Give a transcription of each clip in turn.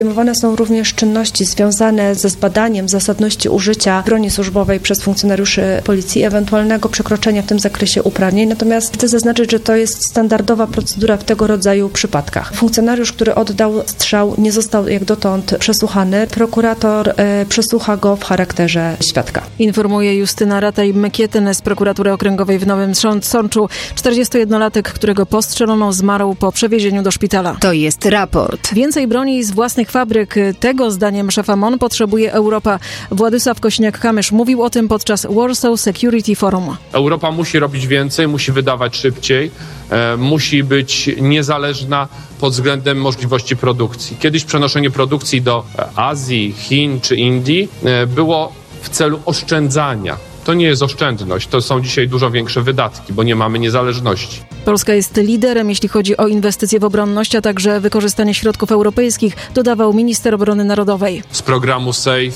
Podejmowane są również czynności związane ze zbadaniem zasadności użycia broni służbowej przez funkcjonariuszy policji, ewentualnego przekroczenia w tym zakresie uprawnień. Natomiast chcę zaznaczyć, że to jest standardowa procedura w tego rodzaju przypadkach. Funkcjonariusz, który oddał strzał, nie został jak dotąd przesłuchany. Prokurator przesłucha go w charakterze świadka. Informuje Justyna Rataj-Mykietyny z Prokuratury Okręgowej w Nowym Sączu. 41-latek, którego postrzelono, zmarł po przewiezieniu do szpitala. To jest raport. Więcej broni z własnych fabryk. Tego zdaniem szefa MON potrzebuje Europa. Władysław Kośniak-Kamysz mówił o tym podczas Warsaw Security Forum. Europa musi robić więcej, musi wydawać szybciej, musi być niezależna pod względem możliwości produkcji. Kiedyś przenoszenie produkcji do Azji, Chin czy Indii było w celu oszczędzania. To nie jest oszczędność, to są dzisiaj dużo większe wydatki, bo nie mamy niezależności. Polska jest liderem, jeśli chodzi o inwestycje w obronność, a także wykorzystanie środków europejskich, dodawał minister obrony narodowej. Z programu SAFE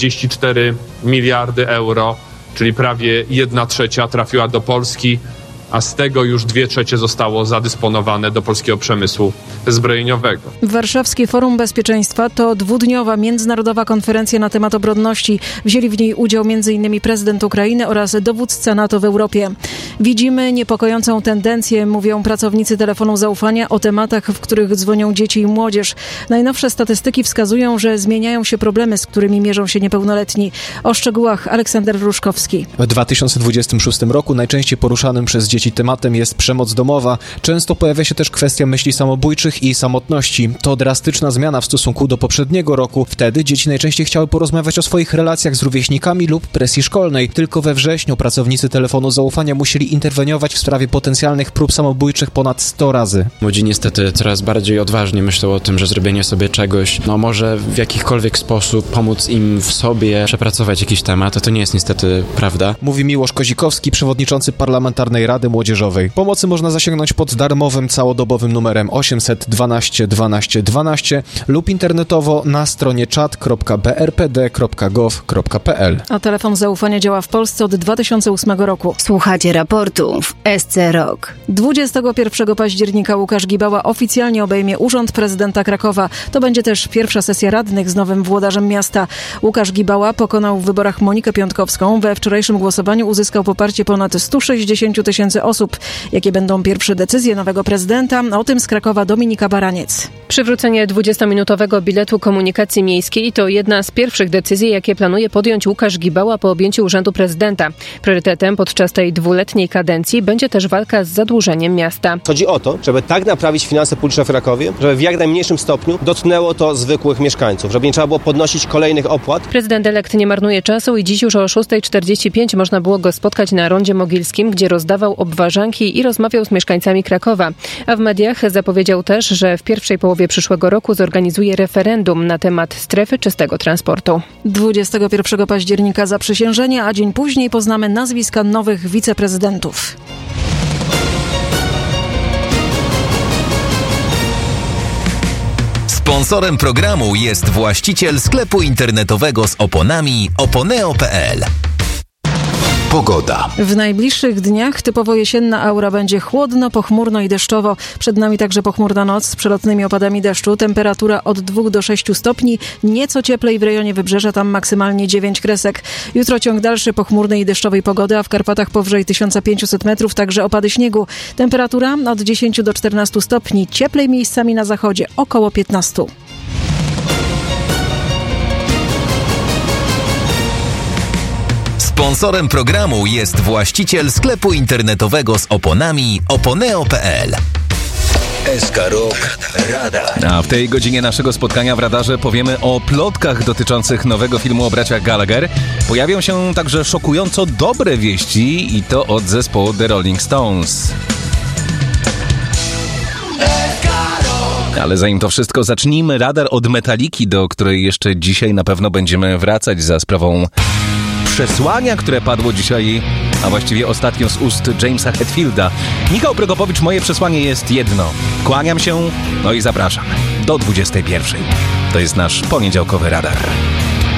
44 miliardy euro, czyli prawie 1/3 trafiła do Polski, a z tego już 2/3 zostało zadysponowane do polskiego przemysłu zbrojeniowego. Warszawskie Forum Bezpieczeństwa to dwudniowa międzynarodowa konferencja na temat obronności. Wzięli w niej udział m.in. prezydent Ukrainy oraz dowódca NATO w Europie. Widzimy niepokojącą tendencję, mówią pracownicy telefonu zaufania, o tematach, w których dzwonią dzieci i młodzież. Najnowsze statystyki wskazują, że zmieniają się problemy, z którymi mierzą się niepełnoletni. O szczegółach Aleksander Ruszkowski. W 2026 roku najczęściej poruszanym przez dzieci tematem jest przemoc domowa. Często pojawia się też kwestia myśli samobójczych i samotności. To drastyczna zmiana w stosunku do poprzedniego roku. Wtedy dzieci najczęściej chciały porozmawiać o swoich relacjach z rówieśnikami lub presji szkolnej. Tylko we wrześniu pracownicy telefonu zaufania musieli interweniować w sprawie potencjalnych prób samobójczych ponad 100 razy. Młodzi niestety coraz bardziej odważnie myślą o tym, że zrobienie sobie czegoś, może w jakikolwiek sposób pomóc im w sobie przepracować jakiś temat, a to nie jest niestety prawda. Mówi Miłosz Kozikowski, przewodniczący Parlamentarnej Rady Młodzieżowej. Pomocy można zasięgnąć pod darmowym, całodobowym numerem 800 12 12 12 lub internetowo na stronie chat.brpd.gov.pl. A telefon zaufania działa w Polsce od 2008 roku. Słuchacie raportu w SC Rock. 21 października Łukasz Gibała oficjalnie obejmie urząd prezydenta Krakowa. To będzie też pierwsza sesja radnych z nowym włodarzem miasta. Łukasz Gibała pokonał w wyborach Monikę Piątkowską. We wczorajszym głosowaniu uzyskał poparcie ponad 160 000 osób. Jakie będą pierwsze decyzje nowego prezydenta? O tym z Krakowa Dominika Baraniec. Przywrócenie 20-minutowego biletu komunikacji miejskiej to jedna z pierwszych decyzji, jakie planuje podjąć Łukasz Gibała po objęciu urzędu prezydenta. Priorytetem podczas tej dwuletniej kadencji będzie też walka z zadłużeniem miasta. Chodzi o to, żeby tak naprawić finanse publiczne w Krakowie, żeby w jak najmniejszym stopniu dotknęło to zwykłych mieszkańców, żeby nie trzeba było podnosić kolejnych opłat. Prezydent elekt nie marnuje czasu i dziś już o 6:45 można było go spotkać na Rondzie Mogilskim, gdzie rozdawał obwarzanki i rozmawiał z mieszkańcami Krakowa. A w mediach zapowiedział też, że w pierwszej połowie przyszłego roku zorganizuje referendum na temat strefy czystego transportu. 21 października zaprzysiężenie, a dzień później poznamy nazwiska nowych wiceprezydentów. Sponsorem programu jest właściciel sklepu internetowego z oponami oponeo.pl. Pogoda. W najbliższych dniach typowo jesienna aura, będzie chłodno, pochmurno i deszczowo. Przed nami także pochmurna noc z przelotnymi opadami deszczu. Temperatura od 2 do 6 stopni. Nieco cieplej w rejonie Wybrzeża, tam maksymalnie 9 kresek. Jutro ciąg dalszy pochmurnej i deszczowej pogody, a w Karpatach powyżej 1500 metrów także opady śniegu. Temperatura od 10 do 14 stopni. Cieplej miejscami na zachodzie, około 15. Sponsorem programu jest właściciel sklepu internetowego z oponami oponeo.pl. SK Rock Radar. A w tej godzinie naszego spotkania w Radarze powiemy o plotkach dotyczących nowego filmu o braciach Gallagher. Pojawią się także szokująco dobre wieści i to od zespołu The Rolling Stones. Ale zanim to wszystko, zacznijmy radar od Metaliki, do której jeszcze dzisiaj na pewno będziemy wracać za sprawą przesłania, które padło dzisiaj, a właściwie ostatnio z ust Jamesa Hetfielda. Michał Prokopowicz, moje przesłanie jest jedno. Kłaniam się, no i zapraszam do 21. To jest nasz poniedziałkowy radar.